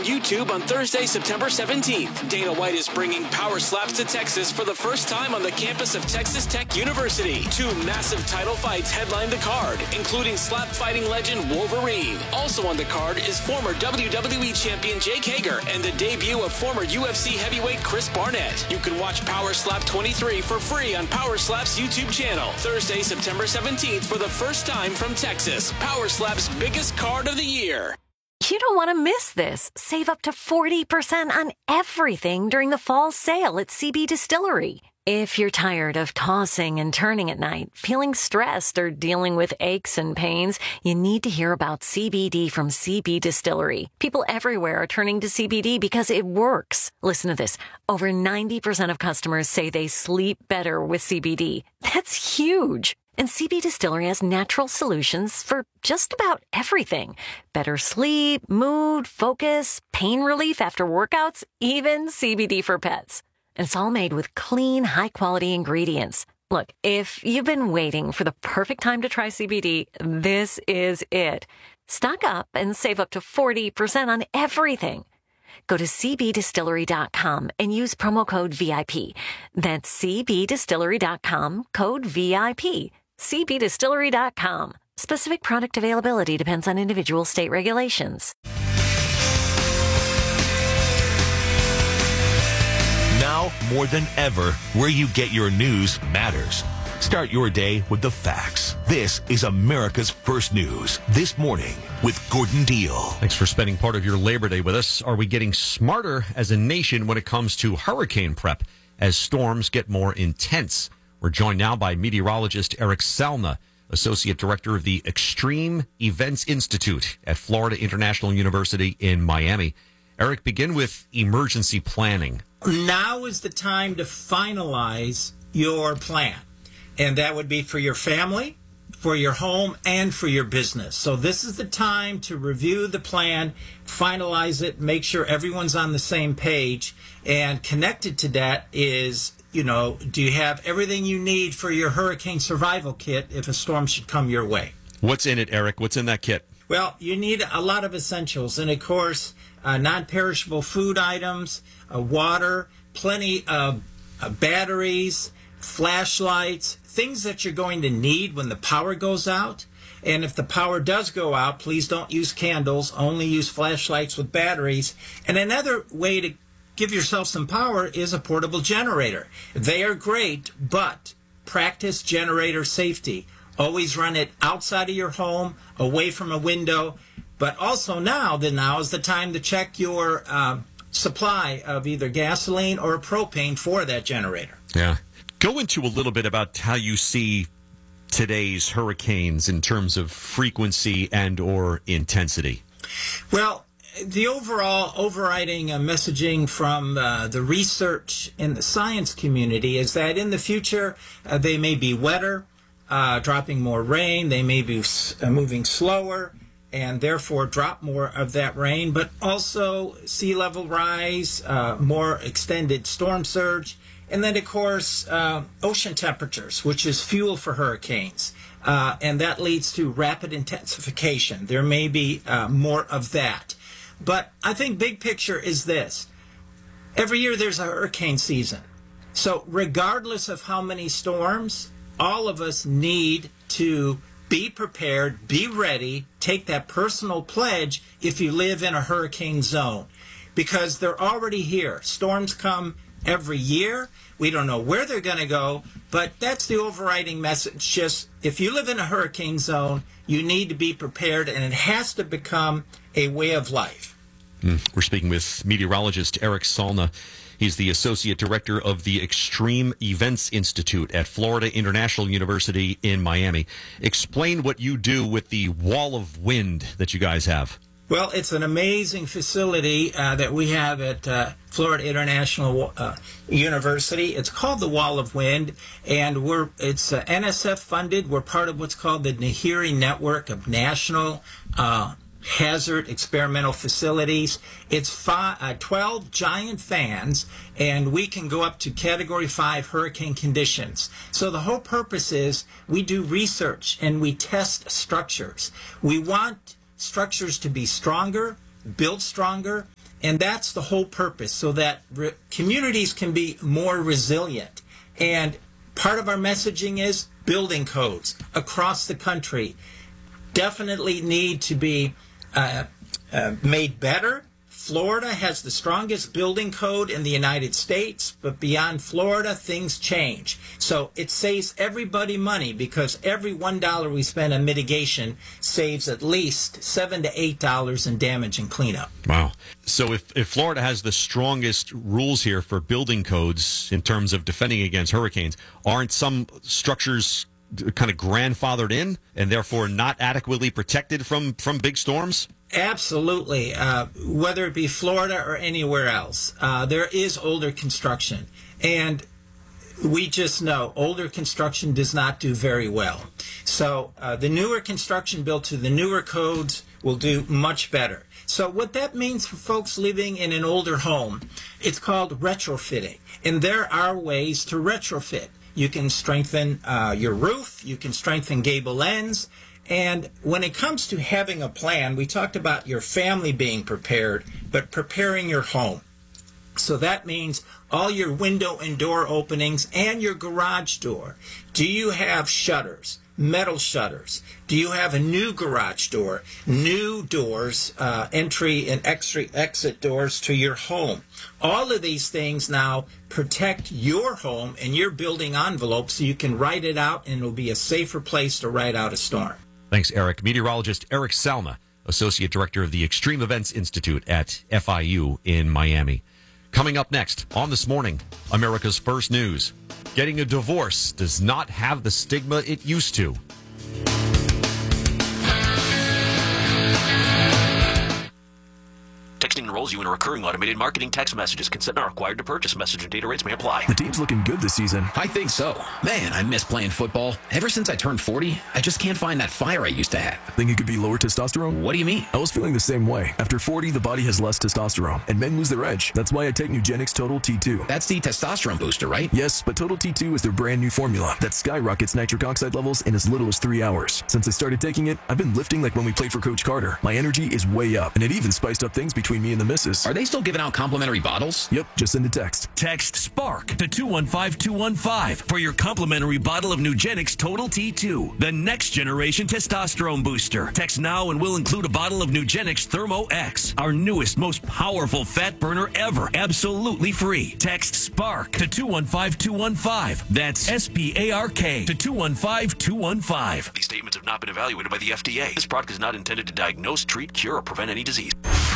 YouTube on Thursday, September 17th. Dana White is bringing Power Slaps to Texas for the first time on the campus of Texas Tech University. 2 massive title fights headline the card, including slap fighting legend Wolverine. Also on the card is former WWE champion Jake Hager and the debut of former UFC heavyweight Chris Barnett. You can watch Power Slap 23 for free on Power Slap's YouTube channel. Thursday, September 17th for the first time from Texas. Power Slap's biggest card of the year. You don't want to miss this. Save up to 40% on everything during the fall sale at CB Distillery. If you're tired of tossing and turning at night, feeling stressed, or dealing with aches and pains, you need to hear about CBD from CB Distillery. People everywhere are turning to CBD because it works. Listen to this. Over 90% of customers say they sleep better with CBD. That's huge. And CB Distillery has natural solutions for just about everything. Better sleep, mood, focus, pain relief after workouts, even CBD for pets. And it's all made with clean, high-quality ingredients. Look, if you've been waiting for the perfect time to try CBD, this is it. Stock up and save up to 40% on everything. Go to cbdistillery.com and use promo code VIP. That's cbdistillery.com, code VIP. cbdistillery.com. Specific product availability depends on individual state regulations. Now, more than ever, where you get your news matters. Start your day with the facts. This is America's First News This Morning with Gordon Deal. Thanks for spending part of your Labor Day with us. Are we getting smarter as a nation when it comes to hurricane prep as storms get more intense? We're joined now by meteorologist Eric Salna, Associate Director of the Extreme Events Institute at Florida International University in Miami. Eric, begin with emergency planning. Now is the time to finalize your plan. And that would be for your family, for your home, and for your business. So this is the time to review the plan, finalize it, make sure everyone's on the same page. And connected to that is, do you have everything you need for your hurricane survival kit if a storm should come your way? What's in it, Eric? What's in that kit? Well, you need a lot of essentials. And, of course, non-perishable food items, water, plenty of batteries, flashlights, things that you're going to need when the power goes out. And if the power does go out, please don't use candles. Only use flashlights with batteries. And another way to give yourself some power is a portable generator. They are great, but practice generator safety. Always run it outside of your home, away from a window. But also now is the time to check your supply of either gasoline or propane for that generator. Yeah. Go into a little bit about how you see today's hurricanes in terms of frequency and or intensity. Well, the overall overriding messaging from the research in the science community is that in the future, they may be wetter, dropping more rain, they may be moving slower, and therefore drop more of that rain, but also sea level rise, more extended storm surge, and then, of course, ocean temperatures, which is fuel for hurricanes. And that leads to rapid intensification. There may be more of that. But I think big picture is this. Every year there's a hurricane season. So regardless of how many storms, all of us need to be prepared, be ready, take that personal pledge if you live in a hurricane zone. Because they're already here. Storms come every year. We don't know where they're going to go, but that's the overriding message. Just if you live in a hurricane zone, you need to be prepared, and it has to become a way of life. We're speaking with meteorologist Eric Salna. He's the Associate Director of the Extreme Events Institute at Florida International University in Miami. Explain what you do with the wall of wind that you guys have. Well, it's an amazing facility that we have at Florida International University. It's called the Wall of Wind, and it's NSF funded. We're part of what's called the NAHIRI network of national hazard experimental facilities. It's 12 giant fans, and we can go up to Category 5 hurricane conditions. So the whole purpose is we do research and we test structures. We want structures to be stronger, built stronger, And that's the whole purpose, so that communities can be more resilient. And part of our messaging is building codes across the country definitely need to be made better. Florida has the strongest building code in the United States, but beyond Florida, things change. So it saves everybody money, because every $1 we spend on mitigation saves at least $7 to $8 in damage and cleanup. Wow. So if Florida has the strongest rules here for building codes in terms of defending against hurricanes, aren't some structures kind of grandfathered in and therefore not adequately protected from big storms? Absolutely. Whether it be Florida or anywhere else, there is older construction. And we just know older construction does not do very well. So the newer construction built to the newer codes will do much better. So what that means for folks living in an older home, it's called retrofitting. And there are ways to retrofit. You can strengthen your roof. You can strengthen gable ends. And when it comes to having a plan, we talked about your family being prepared, but preparing your home. So that means all your window and door openings and your garage door. Do you have shutters, metal shutters? Do you have a new garage door, new doors, entry and exit doors to your home? All of these things now protect your home and your building envelope so you can write it out and it'll be a safer place to ride out a storm. Thanks, Eric. Meteorologist Eric Salma, Associate Director of the Extreme Events Institute at FIU in Miami. Coming up next on This Morning, America's First News. Getting a divorce does not have the stigma it used to. Texting enrolls you in a recurring automated marketing text messages. Consent not required to purchase. Message and data rates may apply. The team's looking good this season. I think so. Man, I miss playing football. Ever since I turned 40, I just can't find that fire I used to have. Think it could be lower testosterone? What do you mean? I was feeling the same way. After 40, the body has less testosterone, and men lose their edge. That's why I take Nugenix Total T2. That's the testosterone booster, right? Yes, but Total T2 is their brand new formula that skyrockets nitric oxide levels in as little as 3 hours. Since I started taking it, I've been lifting like when we played for Coach Carter. My energy is way up, and it even spiced up things between me and the missus. Are they still giving out complimentary bottles? Yep, just send a text. Text SPARK to 215-215 for your complimentary bottle of Nugenix Total T2, the next generation testosterone booster. Text now and we'll include a bottle of Nugenix Thermo X, our newest, most powerful fat burner ever, absolutely free. Text SPARK to 215-215. That's SPARK to 215-215. These statements have not been evaluated by the FDA. This product is not intended to diagnose, treat, cure, or prevent any disease.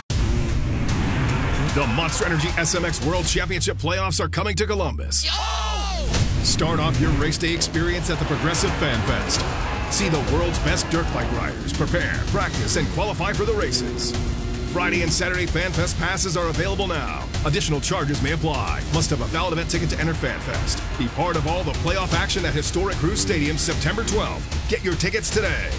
The Monster Energy SMX World Championship playoffs are coming to Columbus. Start off your race day experience at the Progressive Fan Fest. See the world's best dirt bike riders prepare, practice, and qualify for the races. Friday and Saturday Fan Fest passes are available now. Additional charges may apply. Must have a valid event ticket to enter Fan Fest. Be part of all the playoff action at historic Cruise Stadium September 12th. Get your tickets today.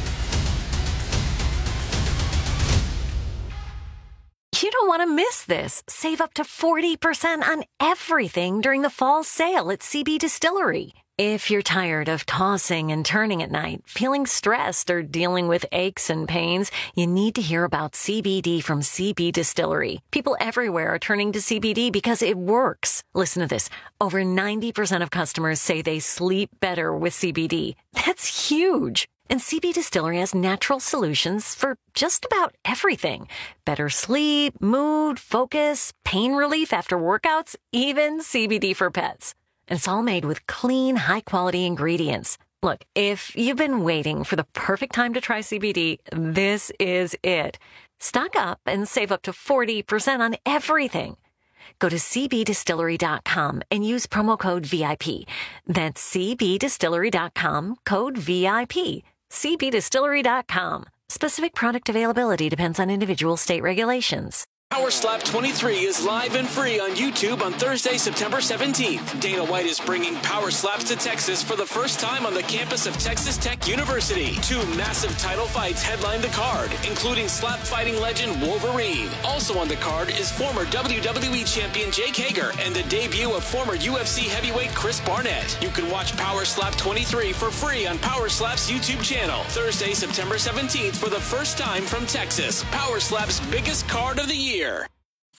You don't want to miss this. Save up to 40% on everything during the fall sale at CB Distillery. If you're tired of tossing and turning at night, feeling stressed, or dealing with aches and pains, you need to hear about CBD from CB Distillery. People everywhere are turning to CBD because it works. Listen to this. Over 90% of customers say they sleep better with CBD. That's huge. And CB Distillery has natural solutions for just about everything. Better sleep, mood, focus, pain relief after workouts, even CBD for pets. And it's all made with clean, high-quality ingredients. Look, if you've been waiting for the perfect time to try CBD, this is it. Stock up and save up to 40% on everything. Go to cbdistillery.com and use promo code VIP. That's cbdistillery.com, code VIP. cbdistillery.com. Specific product availability depends on individual state regulations. Power Slap 23 is live and free on YouTube on Thursday, September 17th. Dana White is bringing Power Slaps to Texas for the first time on the campus of Texas Tech University. 2 massive title fights headline the card, including slap fighting legend Wolverine. Also on the card is former WWE champion Jake Hager and the debut of former UFC heavyweight Chris Barnett. You can watch Power Slap 23 for free on Power Slap's YouTube channel. Thursday, September 17th for the first time from Texas. Power Slap's biggest card of the year.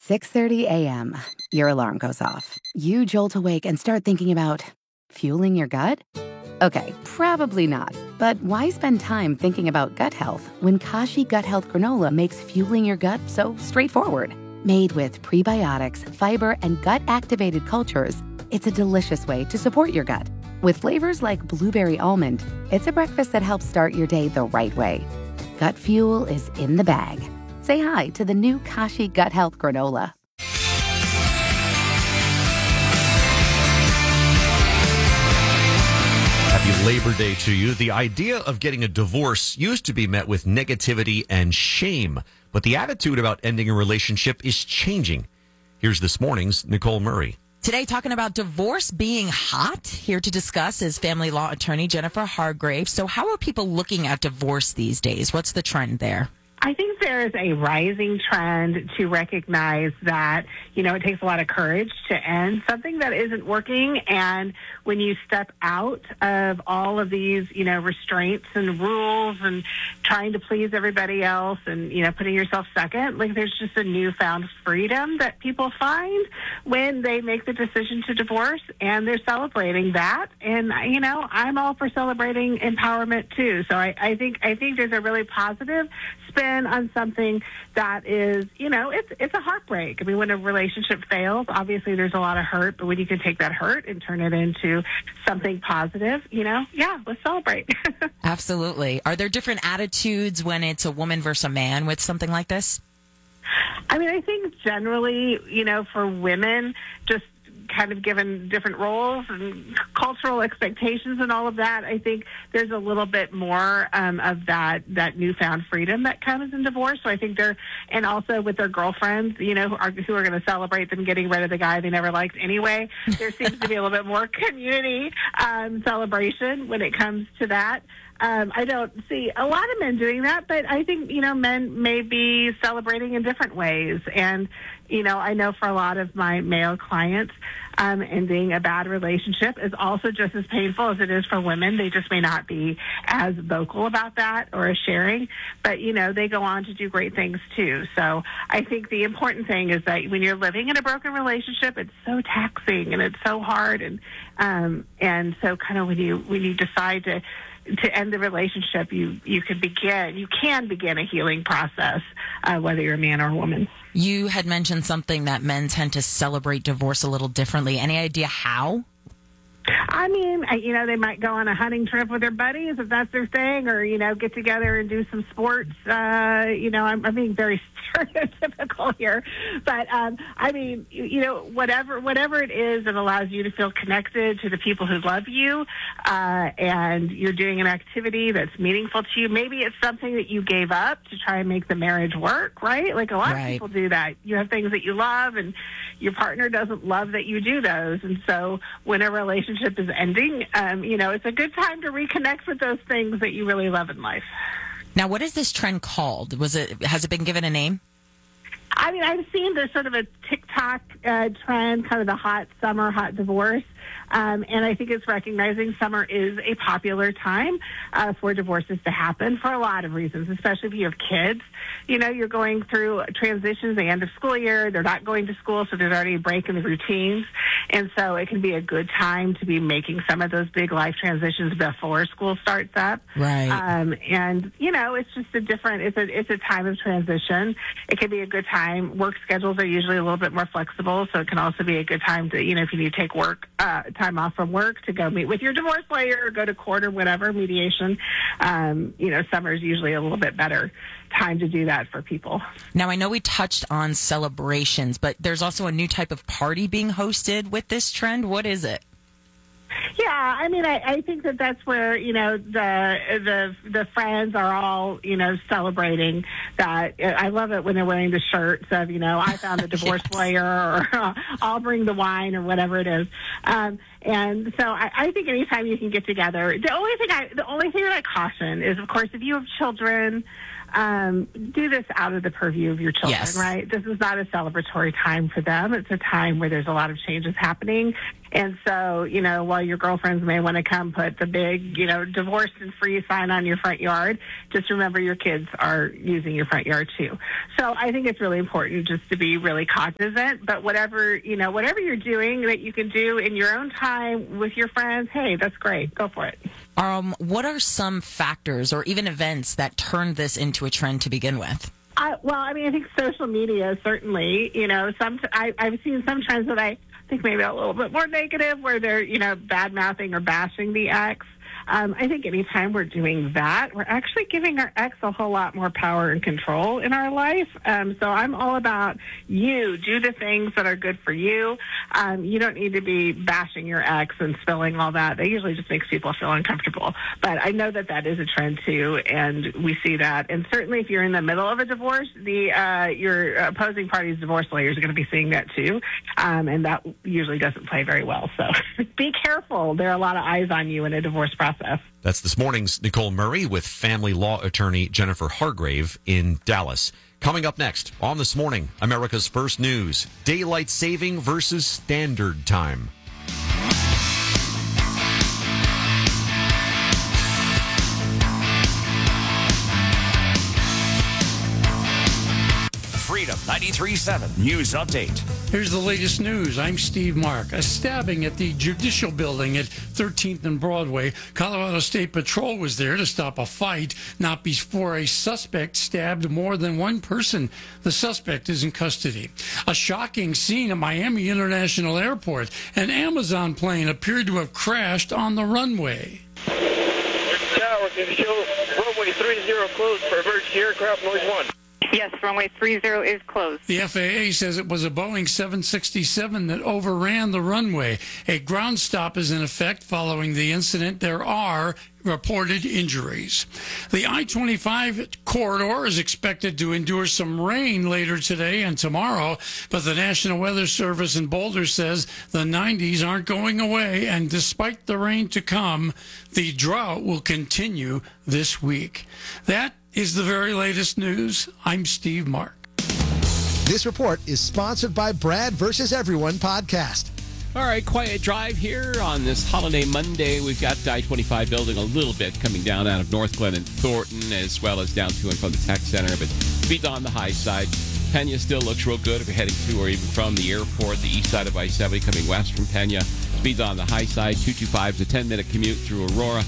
6:30 a.m. Your alarm goes off. You jolt awake and start thinking about fueling your gut? Okay, probably not. But why spend time thinking about gut health when Kashi Gut Health Granola makes fueling your gut so straightforward? Made with prebiotics, fiber, and gut-activated cultures, it's a delicious way to support your gut. With flavors like blueberry almond, it's a breakfast that helps start your day the right way. Gut fuel is in the bag. Say hi to the new Kashi Gut Health Granola. Happy Labor Day to you. The idea of getting a divorce used to be met with negativity and shame, but the attitude about ending a relationship is changing. Here's this morning's Nicole Murray. Today, talking about divorce being hot. Here to discuss is family law attorney Jennifer Hargrave. So how are people looking at divorce these days? What's the trend there? I think there's a rising trend to recognize that, it takes a lot of courage to end something that isn't working. And when you step out of all of these, restraints and rules and trying to please everybody else and, putting yourself second, there's just a newfound freedom that people find when they make the decision to divorce, and they're celebrating that. And, I'm all for celebrating empowerment too. So I think there's a really positive spin on something that is, it's a heartbreak. I mean, when a relationship fails, obviously there's a lot of hurt, but when you can take that hurt and turn it into something positive, let's celebrate. Absolutely. Are there different attitudes when it's a woman versus a man with something like this? I mean, I think generally, for women, just kind of given different roles and cultural expectations and all of that, I think there's a little bit more of that newfound freedom that comes in divorce. So I think and also with their girlfriends, who are going to celebrate them getting rid of the guy they never liked anyway, there seems to be a little bit more community celebration when it comes to that. I don't see a lot of men doing that, but I think, men may be celebrating in different ways. And, I know for a lot of my male clients, ending a bad relationship is also just as painful as it is for women. They just may not be as vocal about that or as sharing, but, they go on to do great things too. So I think the important thing is that when you're living in a broken relationship, it's so taxing and it's so hard. And so kind of when you decide to end the relationship, you can begin a healing process, whether you're a man or a woman. You had mentioned something that men tend to celebrate divorce a little differently. Any idea how? I mean, they might go on a hunting trip with their buddies if that's their thing, or, get together and do some sports. I'm being very stereotypical here. But, whatever it is that allows you to feel connected to the people who love you, and you're doing an activity that's meaningful to you. Maybe it's something that you gave up to try and make the marriage work, right? Like a lot of people do that. You have things that you love, and your partner doesn't love that you do those. And so when a relationship is ending, it's a good time to reconnect with those things that you really love in life. Now, what is this trend called? Has it been given a name? I mean, I've seen this sort of a TikTok trend, kind of the hot summer, hot divorce. And I think it's recognizing summer is a popular time for divorces to happen for a lot of reasons, especially if you have kids. You're going through transitions, the end of school year. They're not going to school, so there's already a break in the routines. And so it can be a good time to be making some of those big life transitions before school starts up. Right. And, it's just it's a time of transition. It can be a good time. Work schedules are usually a little bit more flexible, so it can also be a good time to, if you need to take time off from work to go meet with your divorce lawyer or go to court or whatever, mediation. Summer is usually a little bit better time to do that for people. Now, I know we touched on celebrations, but there's also a new type of party being hosted with this trend. What is it? Yeah, I mean, I think that's where, the friends are all, celebrating that. I love it when they're wearing the shirts of, I found a divorce lawyer, or I'll bring the wine, or whatever it is. And so I think anytime you can get together, the only thing that I caution is, of course, if you have children, do this out of the purview of your children, right? This is not a celebratory time for them. It's a time where there's a lot of changes happening. And so, while your girlfriends may want to come put the big, divorced and free sign on your front yard, just remember your kids are using your front yard too. So I think it's really important just to be really cognizant, but whatever you're doing that you can do in your own time with your friends, hey, that's great. Go for it. What are some factors or even events that turned this into a trend to begin with? I think social media certainly, I've seen some trends that I think maybe a little bit more negative where they're, bad-mouthing or bashing the ex. I think anytime we're doing that, we're actually giving our ex a whole lot more power and control in our life. So I'm all about you. Do the things that are good for you. You don't need to be bashing your ex and spilling all that. That usually just makes people feel uncomfortable. But I know that is a trend too, and we see that. And certainly if you're in the middle of a divorce, your opposing party's divorce lawyers are going to be seeing that too. And that usually doesn't play very well. So be careful. There are a lot of eyes on you in a divorce process. That's this morning's Nicole Murray with family law attorney Jennifer Hargrave in Dallas. Coming up next on This Morning, America's First News, daylight saving versus standard time. Freedom 93.7 News Update. Here's the latest news. I'm Steve Mark. A stabbing at the Judicial Building at 13th and Broadway. Colorado State Patrol was there to stop a fight, not before a suspect stabbed more than one person. The suspect is in custody. A shocking scene at Miami International Airport. An Amazon plane appeared to have crashed on the runway. Tower can show runway 30 closed for emergency aircraft noise 1. Yes, runway 30 is closed. The FAA says it was a Boeing 767 that overran the runway. A ground stop is in effect following the incident. There are reported injuries. The I-25 corridor is expected to endure some rain later today and tomorrow, but the National Weather Service in Boulder says the 90s aren't going away, and despite the rain to come, the drought will continue this week. That is the very latest news. I'm Steve Mark. This report is sponsored by Brad vs. Everyone podcast. All right, quiet drive here on this holiday Monday. We've got I-25 building a little bit coming down out of North Glen and Thornton, as well as down to and from the Tech Center, but speed on the high side. Pena still looks real good if you're heading to or even from the airport, the east side of I-70 coming west from Pena. Speeds on the high side. 225 is a 10-minute commute through Aurora.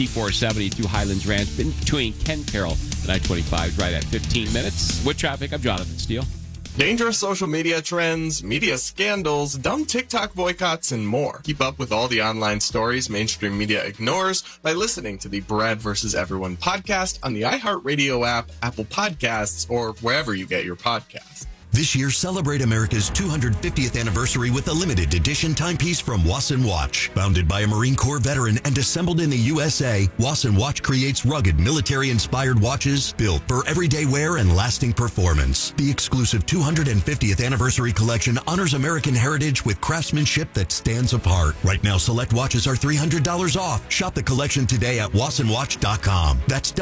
C470 to Highlands Ranch between Ken Carroll and I-25 right at 15 minutes. With traffic, I'm Jonathan Steele. Dangerous social media trends, media scandals, dumb TikTok boycotts, and more. Keep up with all the online stories mainstream media ignores by listening to the Brad vs. Everyone podcast on the iHeartRadio app, Apple Podcasts, or wherever you get your podcasts. This year, celebrate America's 250th anniversary with a limited edition timepiece from Wasson Watch. Founded by a Marine Corps veteran and assembled in the USA, Wasson Watch creates rugged military-inspired watches built for everyday wear and lasting performance. The exclusive 250th anniversary collection honors American heritage with craftsmanship that stands apart. Right now, select watches are $300 off. Shop the collection today at wassonwatch.com. That's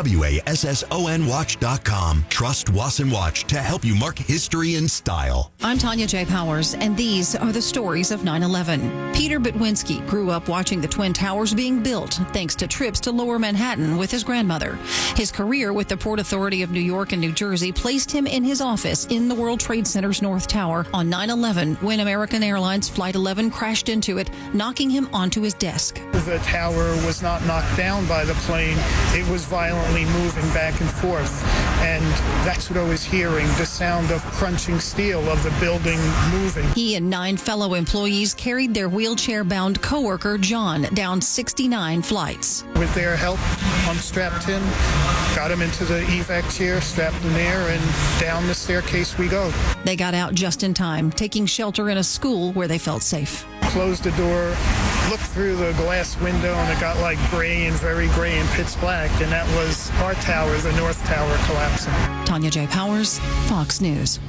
WASSON watch.com. Trust Wasson Watch to help you mark history in style. I'm Tanya J. Powers, and these are the stories of 9/11. Peter Bitwinski grew up watching the Twin Towers being built thanks to trips to Lower Manhattan with his grandmother. His career with the Port Authority of New York and New Jersey placed him in his office in the World Trade Center's North Tower on 9/11 when American Airlines Flight 11 crashed into it, knocking him onto his desk. The tower was not knocked down by the plane. It was violently moving back and forth. And that's what I was hearing, the sound of crunching steel of the building moving. He and 9 fellow employees carried their wheelchair-bound coworker, John, down 69 flights. With their help, unstrapped him, got him into the evac chair, strapped him there, and down the staircase we go. They got out just in time, taking shelter in a school where they felt safe. Closed the door, looked through the glass window, and it got like gray and very gray and pitch black, and that was our tower, the North Tower, collapsing. Tanya J. Powers, Fox News.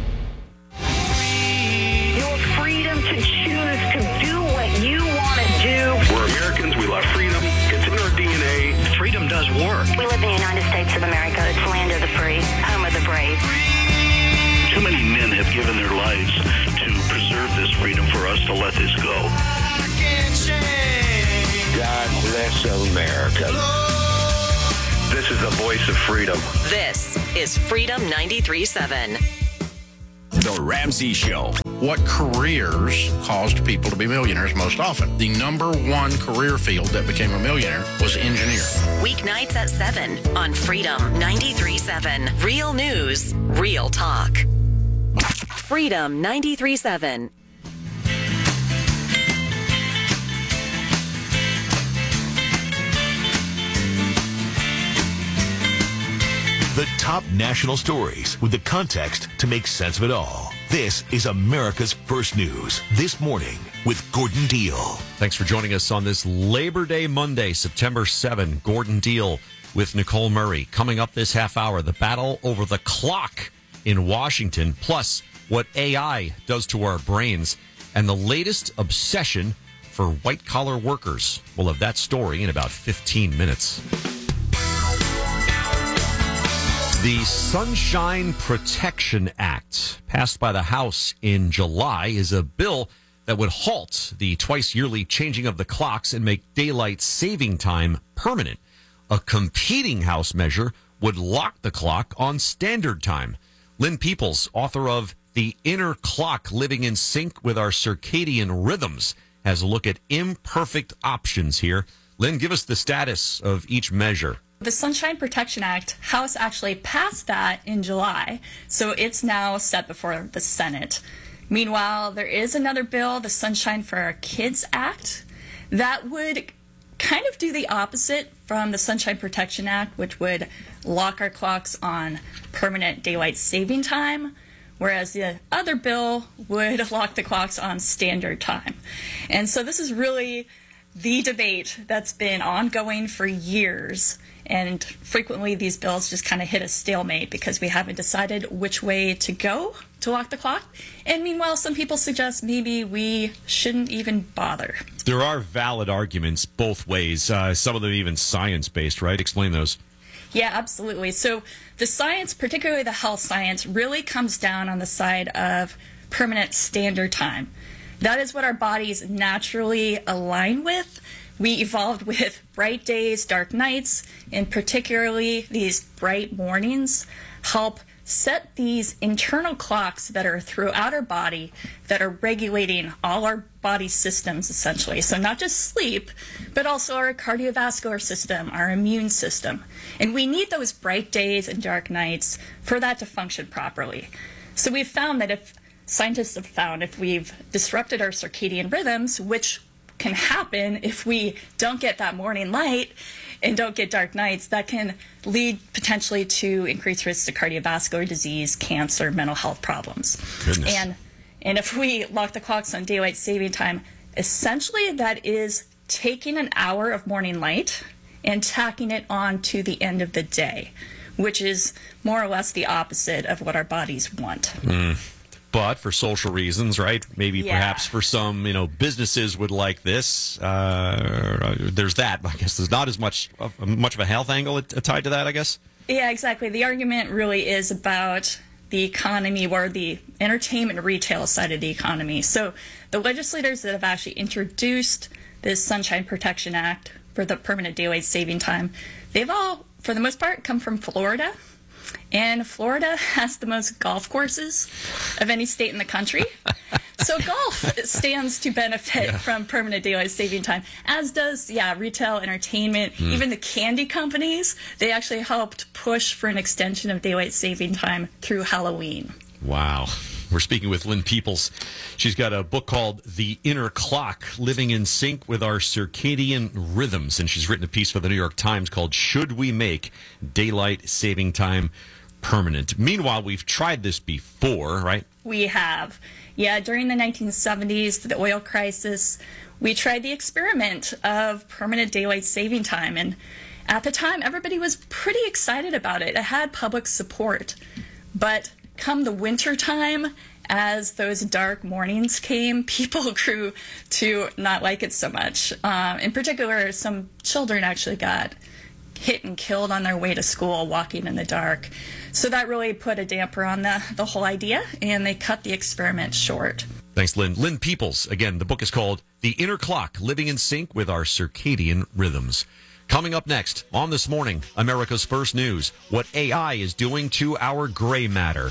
Your freedom to choose to do what you want to do. We're Americans. We love freedom. It's in our DNA. Freedom does work. We live in the United States of America. It's the land of the free, home of the brave. Too many men have given their lives to preserve this freedom for us to let this go. shame. God bless America. This is the voice of freedom. This is Freedom 93.7. The Ramsey Show. What careers caused people to be millionaires most often? The number one career field that became a millionaire was engineer. Weeknights at 7 on Freedom 93.7. Real news, real talk. Freedom 93.7. The top national stories with the context to make sense of it all. This is America's First News This Morning with Gordon Deal. Thanks for joining us on this Labor Day Monday, September 7. Gordon Deal with Nicole Murray. Coming up this half hour, the battle over the clock in Washington, plus what AI does to our brains, and the latest obsession for white-collar workers. We'll have that story in about 15 minutes. The Sunshine Protection Act, passed by the House in July, is a bill that would halt the twice-yearly changing of the clocks and make daylight saving time permanent. A competing House measure would lock the clock on standard time. Lynn Peoples, author of The Inner Clock, Living in Sync with Our Circadian Rhythms, has a look at imperfect options here. Lynn, give us the status of each measure. The Sunshine Protection Act, House actually passed that in July, so it's now set before the Senate. Meanwhile, there is another bill, the Sunshine for Our Kids Act, that would kind of do the opposite from the Sunshine Protection Act, which would lock our clocks on permanent daylight saving time, whereas the other bill would lock the clocks on standard time. And so this is really the debate that's been ongoing for years. And frequently these bills just kind of hit a stalemate because we haven't decided which way to go to lock the clock. And meanwhile, some people suggest maybe we shouldn't even bother. There are valid arguments both ways, some of them even science-based, right? Explain those. Yeah, absolutely. So the science, particularly the health science, really comes down on the side of permanent standard time. That is what our bodies naturally align with. We evolved with bright days, dark nights, and particularly these bright mornings help set these internal clocks that are throughout our body that are regulating all our body systems, essentially. So not just sleep, but also our cardiovascular system, our immune system. And we need those bright days and dark nights for that to function properly. So we've found that scientists have found if we've disrupted our circadian rhythms, which can happen if we don't get that morning light and don't get dark nights, that can lead potentially to increased risks of cardiovascular disease, cancer, mental health problems. Goodness. And if we lock the clocks on daylight saving time, essentially that is taking an hour of morning light and tacking it on to the end of the day, which is more or less the opposite of what our bodies want. But for social reasons, right? Maybe perhaps for some, businesses would like this. There's that. I guess there's not as much of a health angle tied to that, I guess. Yeah, exactly. The argument really is about the economy or the entertainment retail side of the economy. So the legislators that have actually introduced this Sunshine Protection Act for the permanent daylight saving time, they've all, for the most part, come from Florida. And Florida has the most golf courses of any state in the country. So golf stands to benefit from permanent daylight saving time, as does, retail, entertainment, even the candy companies. They actually helped push for an extension of daylight saving time through Halloween. Wow. We're speaking with Lynn Peoples. She's got a book called The Inner Clock, Living in Sync with Our Circadian Rhythms. And she's written a piece for the New York Times called Should We Make Daylight Saving Time Permanent? Meanwhile, we've tried this before, right? We have. Yeah, during the 1970s, the oil crisis, we tried the experiment of permanent daylight saving time. And at the time, everybody was pretty excited about it. It had public support. But come the winter time, as those dark mornings came, people grew to not like it so much. In particular, some children actually got hit and killed on their way to school walking in the dark. So that really put a damper on the whole idea, and they cut the experiment short. Thanks, Lynn. Lynn Peoples. Again, the book is called The Inner Clock, Living in Sync with Our Circadian Rhythms. Coming up next on This Morning, America's First News, what AI is doing to our gray matter.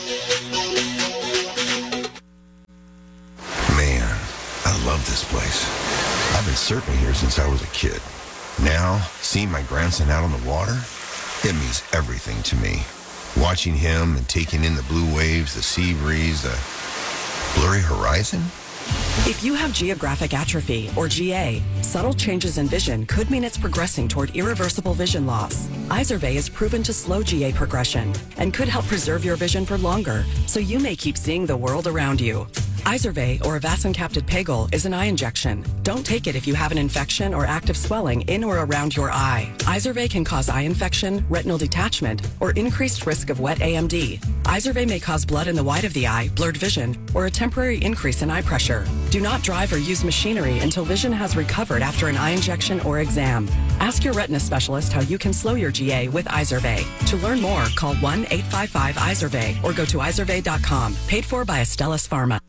Man, I love this place. I've been surfing here since I was a kid. Now, seeing my grandson out on the water, it means everything to me. Watching him and taking in the blue waves, the sea breeze, the blurry horizon. If you have geographic atrophy, or GA, subtle changes in vision could mean it's progressing toward irreversible vision loss. Izervay is proven to slow GA progression and could help preserve your vision for longer, so you may keep seeing the world around you. Izervay, or avacincaptad pegol, is an eye injection. Don't take it if you have an infection or active swelling in or around your eye. Izervay can cause eye infection, retinal detachment, or increased risk of wet AMD. Izervay may cause blood in the white of the eye, blurred vision, or a temporary increase in eye pressure. Do not drive or use machinery until vision has recovered after an eye injection or exam. Ask your retina specialist how you can slow your GA with Izervay. To learn more, call 1-855-IZERVAY or go to izervay.com. Paid for by Astellas Pharma.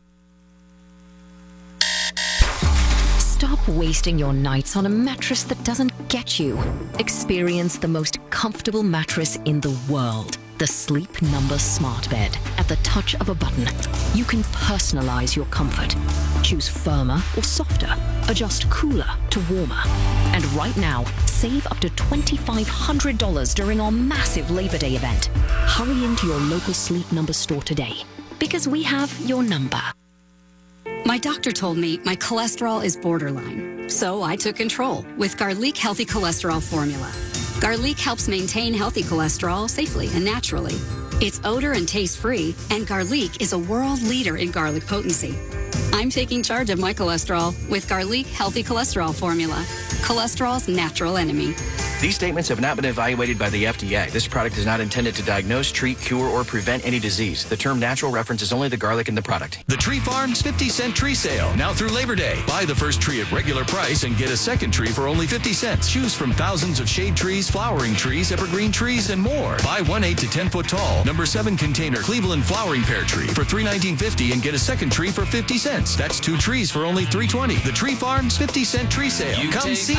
Stop wasting your nights on a mattress that doesn't get you. Experience the most comfortable mattress in the world. The Sleep Number Smart Bed. At the touch of a button, you can personalize your comfort. Choose firmer or softer. Adjust cooler to warmer. And right now, save up to $2,500 during our massive Labor Day event. Hurry into your local Sleep Number store today, because we have your number. My doctor told me my cholesterol is borderline, so I took control with Garlic Healthy Cholesterol Formula. Garlic helps maintain healthy cholesterol safely and naturally. It's odor and taste-free, and Garlic is a world leader in garlic potency. I'm taking charge of my cholesterol with Garlic Healthy Cholesterol Formula, cholesterol's natural enemy. These statements have not been evaluated by the FDA. This product is not intended to diagnose, treat, cure, or prevent any disease. The term natural references only the garlic in the product. The Tree Farms 50-cent tree sale, now through Labor Day. Buy the first tree at regular price and get a second tree for only 50 cents. Choose from thousands of shade trees, flowering trees, evergreen trees, and more. Buy one 8 to 10 foot tall, number 7 container Cleveland flowering pear tree for $319.50 and get a second tree for 50 cents. That's 2 trees for only $320. The Tree Farms 50-cent tree sale. You Come take see.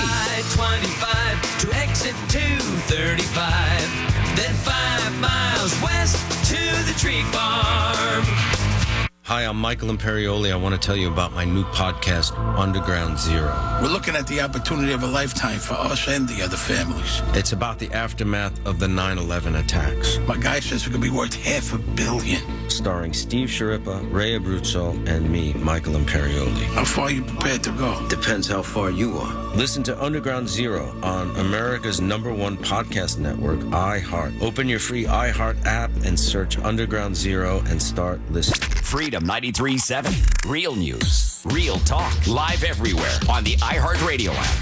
I-25 to exit 235, then 5 miles west to the Tree Farm. Hi, I'm Michael Imperioli. I want to tell you about my new podcast, Underground Zero. We're looking at the opportunity of a lifetime for us and the other families. It's about the aftermath of the 9/11 attacks. My guy says it could be worth $500 million. Starring Steve Sciarippa, Ray Abruzzo, and me, Michael Imperioli. How far are you prepared to go? Depends how far you are. Listen to Underground Zero on America's #1 podcast network, iHeart. Open your free iHeart app and search Underground Zero and start listening. Freedom 93.7. Real news, real talk, live everywhere on the iHeartRadio app.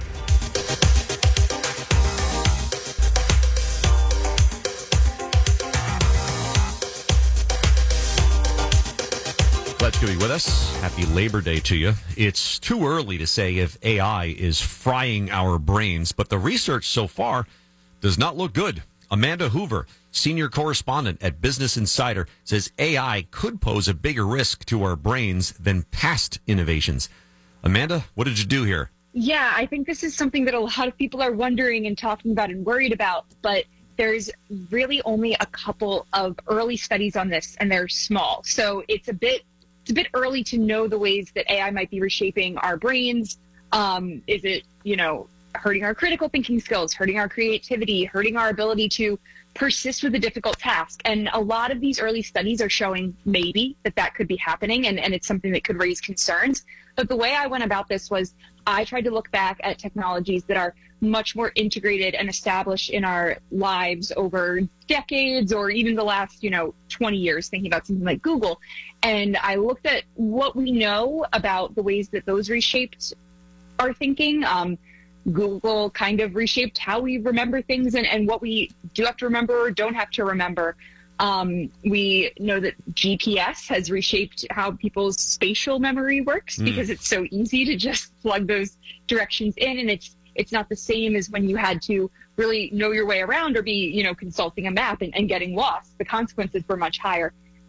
Glad you could be with us. Happy Labor Day to you. It's too early to say if AI is frying our brains, but the research so far does not look good. Amanda Hoover, senior correspondent at Business Insider, says AI could pose a bigger risk to our brains than past innovations. Amanda, what did you do here? Yeah, I think this is something that a lot of people are wondering and talking about and worried about, but there's really only a couple of early studies on this, and they're small. So it's a bit early to know the ways that AI might be reshaping our brains. Is it, hurting our critical thinking skills, hurting our creativity, hurting our ability to persist with a difficult task? And a lot of these early studies are showing maybe that could be happening, and it's something that could raise concerns. But the way I went about this was I tried to look back at technologies that are much more integrated and established in our lives over decades or even the last, 20 years, thinking about something like Google. And I looked at what we know about the ways that those reshaped our thinking. Google kind of reshaped how we remember things and what we do have to remember or don't have to remember. We know that GPS has reshaped how people's spatial memory works because it's so easy to just plug those directions in, and it's not the same as when you had to really know your way around or be, consulting a map and getting lost. The consequences were much higher.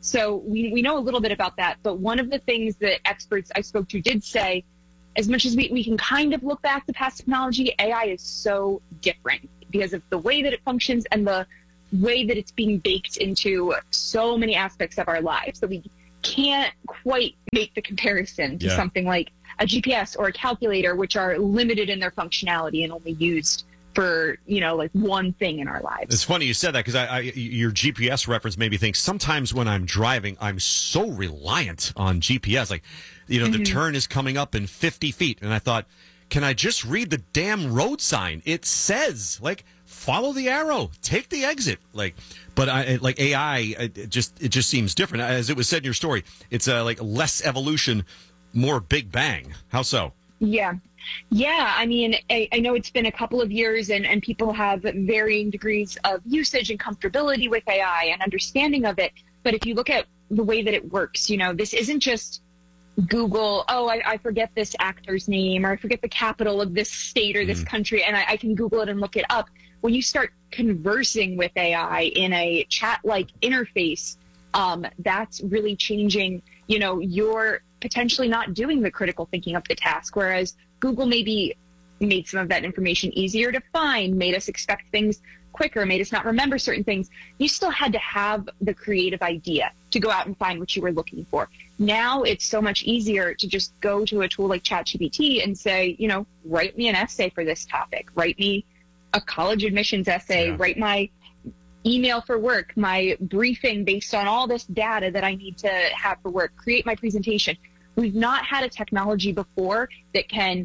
So we know a little bit about that. But one of the things that experts I spoke to did say, as much as we can kind of look back to past technology, AI is so different because of the way that it functions and the way that it's being baked into so many aspects of our lives that we can't quite make the comparison to something like a GPS or a calculator, which are limited in their functionality and only used for, like one thing in our lives. It's funny you said that because your GPS reference made me think sometimes when I'm driving, I'm so reliant on GPS. Like, the turn is coming up in 50 feet. And I thought, can I just read the damn road sign? It says, follow the arrow, take the exit. But AI, it just seems different. As it was said in your story, it's less evolution, more Big Bang. How so? Yeah. I mean, I know it's been a couple of years and people have varying degrees of usage and comfortability with AI and understanding of it. But if you look at the way that it works, this isn't just Google, I forget this actor's name, or I forget the capital of this state or this country, and I can Google it and look it up. When you start conversing with AI in a chat-like interface, that's really changing, you're potentially not doing the critical thinking of the task, whereas Google maybe made some of that information easier to find, made us expect things quicker, made us not remember certain things. You still had to have the creative idea to go out and find what you were looking for. Now it's so much easier to just go to a tool like ChatGPT and say, write me an essay for this topic, write me a college admissions essay, write my email for work, my briefing based on all this data that I need to have for work, create my presentation. We've not had a technology before that can,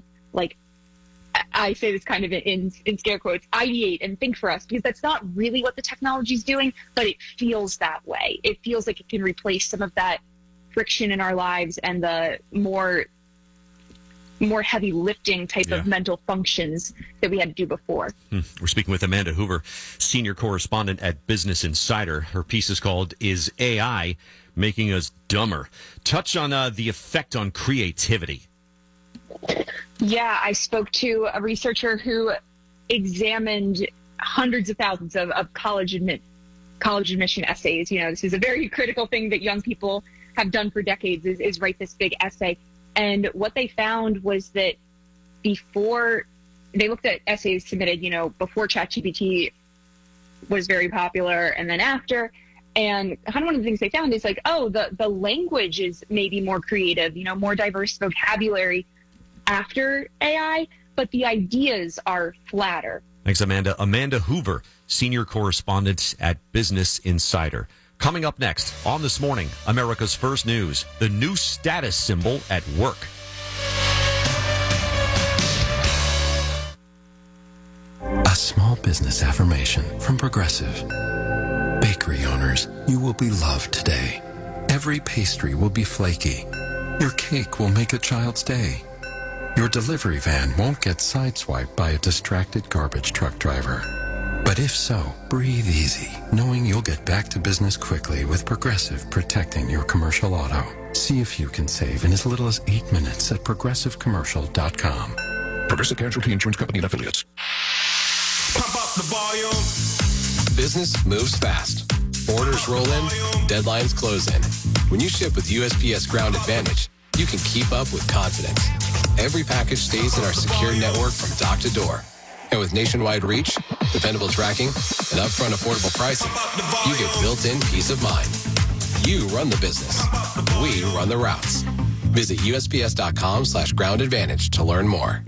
I say this kind of in scare quotes, ideate and think for us, because that's not really what the technology is doing, but it feels that way. It feels like it can replace some of that friction in our lives and the more heavy lifting type of mental functions that we had to do before. We're speaking with Amanda Hoover, senior correspondent at Business Insider. Her piece is called "Is AI Making Us Dumber?" Touch on the effect on creativity. Yeah, I spoke to a researcher who examined hundreds of thousands of college admission essays. This is a very critical thing that young people have done for decades is write this big essay. And what they found was that before they looked at essays submitted, before ChatGPT was very popular and then after, and kind of one of the things they found is the language is maybe more creative, more diverse vocabulary after AI, but the ideas are flatter. Thanks, Amanda. Amanda Hoover, senior correspondent at Business Insider. Coming up next on This Morning, America's First News, the new status symbol at work. A small business affirmation from Progressive. Bakery owners, you will be loved today. Every pastry will be flaky. Your cake will make a child's day. Your delivery van won't get sideswiped by a distracted garbage truck driver. But if so, breathe easy, knowing you'll get back to business quickly with Progressive protecting your commercial auto. See if you can save in as little as 8 minutes at progressivecommercial.com. Progressive Casualty Insurance Company and Affiliates. Pump up the volume. Business moves fast. Orders roll in, deadlines close in. When you ship with USPS Ground Advantage, you can keep up with confidence. Every package stays in our secure network from dock to door. And with nationwide reach, dependable tracking, and upfront affordable pricing, you get built-in peace of mind. You run the business. We run the routes. Visit USPS.com/groundadvantage to learn more.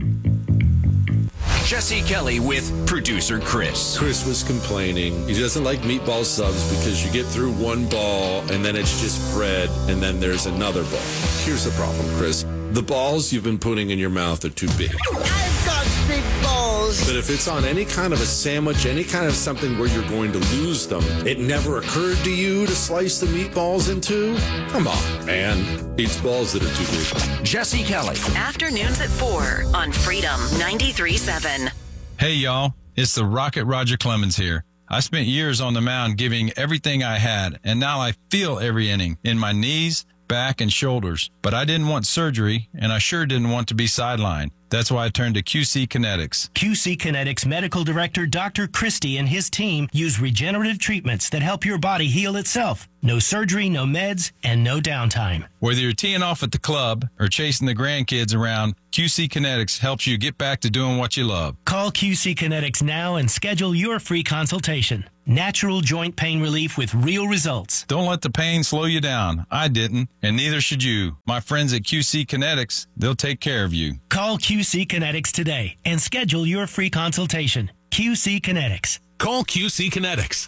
Jesse Kelly with producer Chris. Chris was complaining. He doesn't like meatball subs because you get through one ball and then it's just bread and then there's another ball. Here's the problem, Chris. The balls you've been putting in your mouth are too big. I've got big balls. But if it's on any kind of a sandwich, any kind of something where you're going to lose them, it never occurred to you to slice the meatballs in two? Come on, man. Eats balls that are too big. Jesse Kelly. Afternoons at 4 on Freedom 93.7. Hey, y'all. It's the Rocket Roger Clemens here. I spent years on the mound giving everything I had, and now I feel every inning in my knees, back, and shoulders. But I didn't want surgery, and I sure didn't want to be sidelined. That's why I turned to QC Kinetics. QC Kinetics Medical Director Dr. Christie and his team use regenerative treatments that help your body heal itself. No surgery, no meds, and no downtime. Whether you're teeing off at the club or chasing the grandkids around, QC Kinetics helps you get back to doing what you love. Call QC Kinetics now and schedule your free consultation. Natural joint pain relief with real results. Don't let the pain slow you down. I didn't, and neither should you. My friends at QC Kinetics, they'll take care of you. Call QC Kinetics today and schedule your free consultation. QC Kinetics. Call QC Kinetics,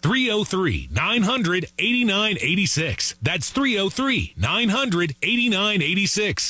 303-900-8986. That's 303-900-8986.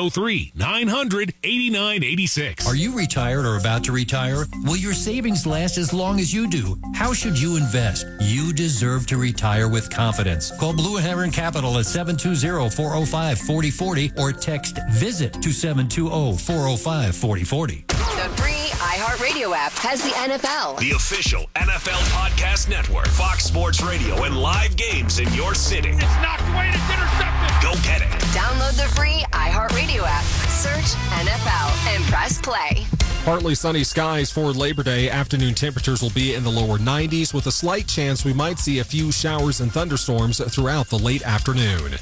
303-900-8986. Are you retired or about to retire? Will your savings last as long as you do? How should you invest? You deserve to retire with confidence. Call Blue Heron Capital at 720-405-4040 or text VISIT to 720-405-4040. The free iHeartRadio app has the NFL. The official NFL podcast network. Fox Sports Radio and live games in your city. It's knocked away and it's intercepted. Go get it. Download the free iHeartRadio app. Search NFL and press play. Partly sunny skies for Labor Day. Afternoon temperatures will be in the lower 90s with a slight chance we might see a few showers and thunderstorms throughout the late afternoon.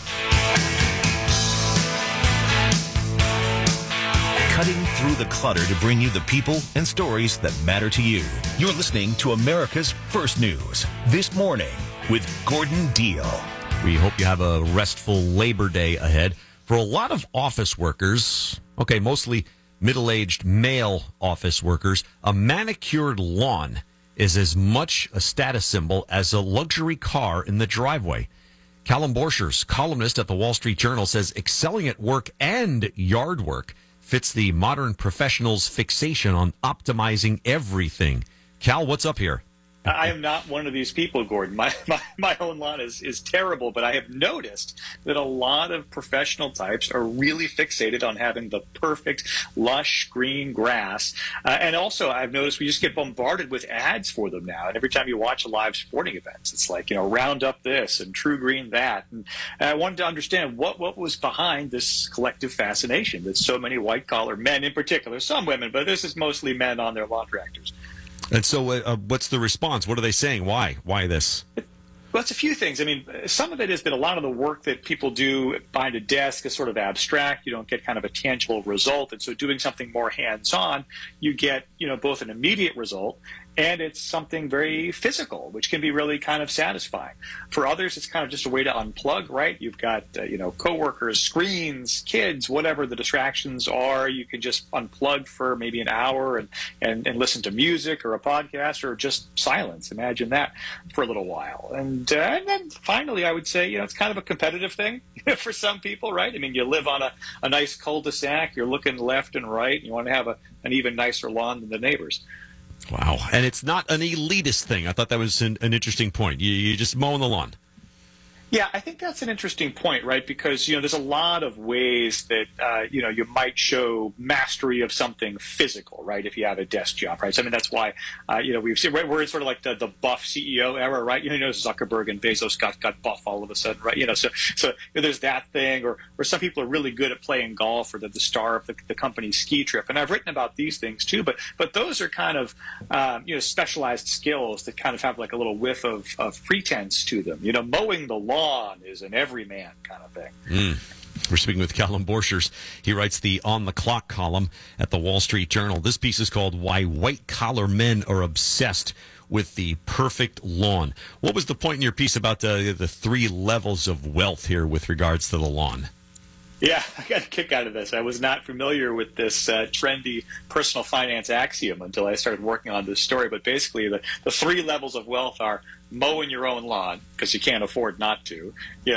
Cutting through the clutter to bring you the people and stories that matter to you. You're listening to America's First News This Morning with Gordon Deal. We hope you have a restful Labor Day ahead. For a lot of office workers, mostly middle-aged male office workers, a manicured lawn is as much a status symbol as a luxury car in the driveway. Callum Borchers, columnist at the Wall Street Journal, says excelling at work and yard work fits the modern professional's fixation on optimizing everything. Cal, what's up here? I am not one of these people, Gordon. My own lawn is terrible, but I have noticed that a lot of professional types are really fixated on having the perfect, lush, green grass. And also, I've noticed we just get bombarded with ads for them now. And every time you watch a live sporting event, it's like, Roundup this and True Green that. And I wanted to understand what was behind this collective fascination that so many white-collar men in particular, some women, but this is mostly men on their lawn tractors. And so what's the response? What are they saying? Why? Why this? Well, it's a few things. I mean, some of it is that a lot of the work that people do behind a desk is sort of abstract. You don't get kind of a tangible result. And so doing something more hands-on, you get, both an immediate result and it's something very physical, which can be really kind of satisfying. For others, it's kind of just a way to unplug, right? You've got, coworkers, screens, kids, whatever the distractions are. You can just unplug for maybe an hour and listen to music or a podcast or just silence. Imagine that for a little while. And then finally, I would say, it's kind of a competitive thing for some people, right? I mean, you live on a nice cul-de-sac. You're looking left and right. And you want to have an even nicer lawn than the neighbors. Wow. And it's not an elitist thing. I thought that was an interesting point. You just mowing the lawn. Yeah, I think that's an interesting point, right? Because, there's a lot of ways that, you might show mastery of something physical, right? If you have a desk job, right? So, I mean, that's why, we've seen, we're in sort of like the buff CEO era, right? Zuckerberg and Bezos got buff all of a sudden, right? So there's that thing, or some people are really good at playing golf, or the star of the company's ski trip. And I've written about these things too, but those are kind of, specialized skills that kind of have like a little whiff of pretense to them. Mowing the lawn is an everyman kind of thing. We're speaking with Callum Borchers. He writes the On the Clock column at the Wall Street Journal. This piece is called Why White-Collar Men Are Obsessed with the Perfect Lawn. What was the point in your piece about the three levels of wealth here with regards to the lawn? Yeah, I got a kick out of this. I was not familiar with this trendy personal finance axiom until I started working on this story. But basically, the three levels of wealth are mowing your own lawn, because you can't afford not to.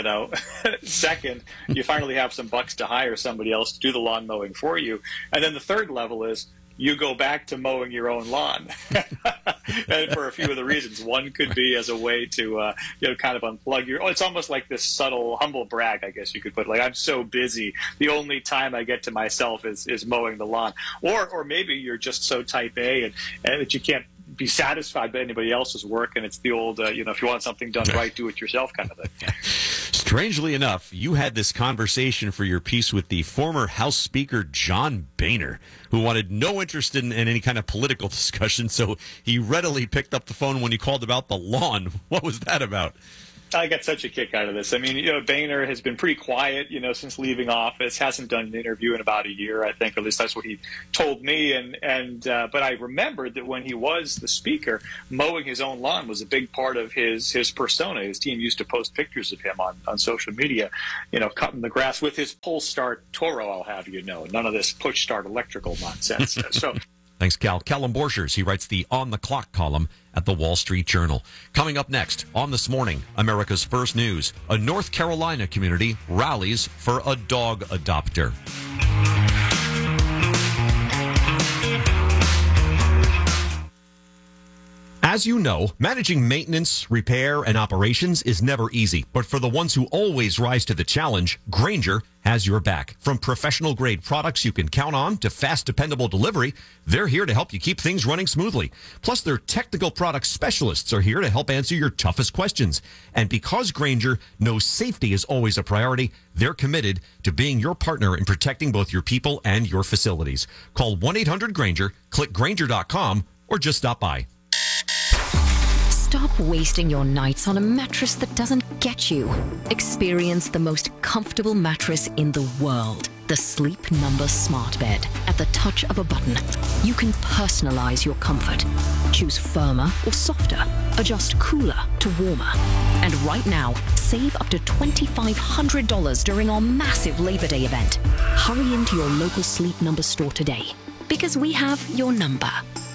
Second, you finally have some bucks to hire somebody else to do the lawn mowing for you. And then the third level is you go back to mowing your own lawn. And for a few of the reasons. One could be as a way to, kind of unplug it's almost like this subtle, humble brag, I guess you could put. Like, I'm so busy, the only time I get to myself is mowing the lawn. Or maybe you're just so type A and that you can't be satisfied by anybody else's work, and it's the old, if you want something done right, do it yourself kind of thing. Strangely enough, you had this conversation for your piece with the former House Speaker John Boehner, who wanted no interest in any kind of political discussion, so he readily picked up the phone when you called about the lawn. What was that about? I got such a kick out of this. I mean, Boehner has been pretty quiet, since leaving office. Hasn't done an interview in about a year, I think. At least that's what he told me. But I remembered that when he was the speaker, mowing his own lawn was a big part of his persona. His team used to post pictures of him on social media, cutting the grass with his pull start Toro. I'll have you know, none of this push start electrical nonsense. So. Thanks, Cal. Callum Borchers, he writes the On the Clock column at the Wall Street Journal. Coming up next on This Morning, America's First News, a North Carolina community rallies for a dog adopter. As you know, managing maintenance, repair, and operations is never easy. But for the ones who always rise to the challenge, Grainger has your back. From professional-grade products you can count on to fast, dependable delivery, they're here to help you keep things running smoothly. Plus, their technical product specialists are here to help answer your toughest questions. And because Grainger knows safety is always a priority, they're committed to being your partner in protecting both your people and your facilities. Call 1-800-GRAINGER, click Grainger.com, or just stop by. Stop wasting your nights on a mattress that doesn't get you. Experience the most comfortable mattress in the world. The Sleep Number Smart Bed. At the touch of a button, you can personalize your comfort. Choose firmer or softer. Adjust cooler to warmer. And right now, save up to $2,500 during our massive Labor Day event. Hurry into your local Sleep Number store today, because we have your number.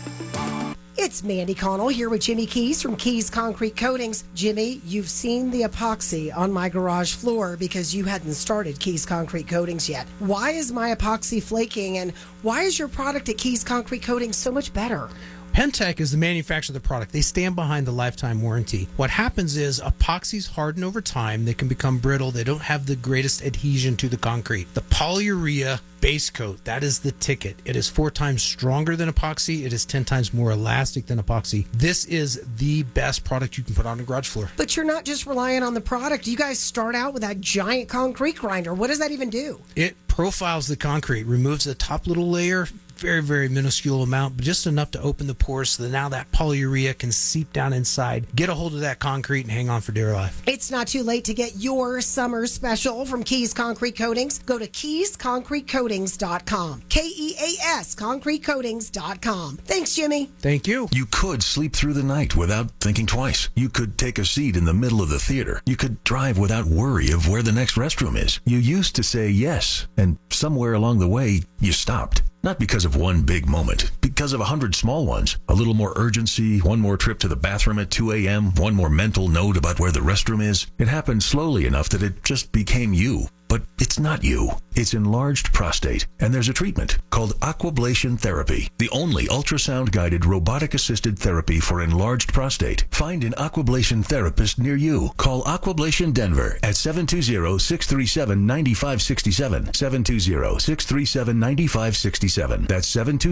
It's Mandy Connell here with Jimmy Keys from Keys Concrete Coatings. Jimmy, you've seen the epoxy on my garage floor because you hadn't started Keys Concrete Coatings yet. Why is my epoxy flaking, and why is your product at Keys Concrete Coatings so much better? Pentec is the manufacturer of the product. They stand behind the lifetime warranty. What happens is epoxies harden over time. They can become brittle. They don't have the greatest adhesion to the concrete. The polyurea base coat, that is the ticket. It is 4 times stronger than epoxy. It is 10 times more elastic than epoxy. This is the best product you can put on a garage floor. But you're not just relying on the product. You guys start out with that giant concrete grinder. What does that even do? It profiles the concrete, removes the top little layer, very, very minuscule amount, but just enough to open the pores so that now that polyurea can seep down inside, get a hold of that concrete, and hang on for dear life. It's not too late to get your summer special from Keys Concrete Coatings. Go to KeysConcreteCoatings.com. KEAS ConcreteCoatings.com. Thanks, Jimmy. Thank you. You could sleep through the night without thinking twice. You could take a seat in the middle of the theater. You could drive without worry of where the next restroom is. You used to say yes, and somewhere along the way, you stopped. Not because of one big moment, because of 100 small ones. A little more urgency, one more trip to the bathroom at 2 a.m., one more mental note about where the restroom is. It happened slowly enough that it just became you. But it's not you. It's enlarged prostate, and there's a treatment called Aquablation Therapy, the only ultrasound-guided robotic-assisted therapy for enlarged prostate. Find an Aquablation therapist near you. Call Aquablation Denver at 720-637-9567, 720-637-9567. That's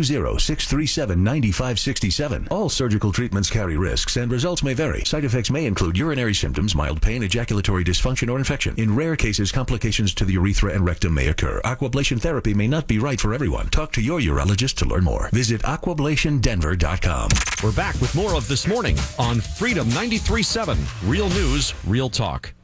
720-637-9567. All surgical treatments carry risks, and results may vary. Side effects may include urinary symptoms, mild pain, ejaculatory dysfunction, or infection. In rare cases, complications to the urethra and rectum may occur. Aquablation therapy may not be right for everyone. Talk to your urologist to learn more. Visit aquablationdenver.com. We're back with more of This Morning on Freedom 93.7. Real news, real talk.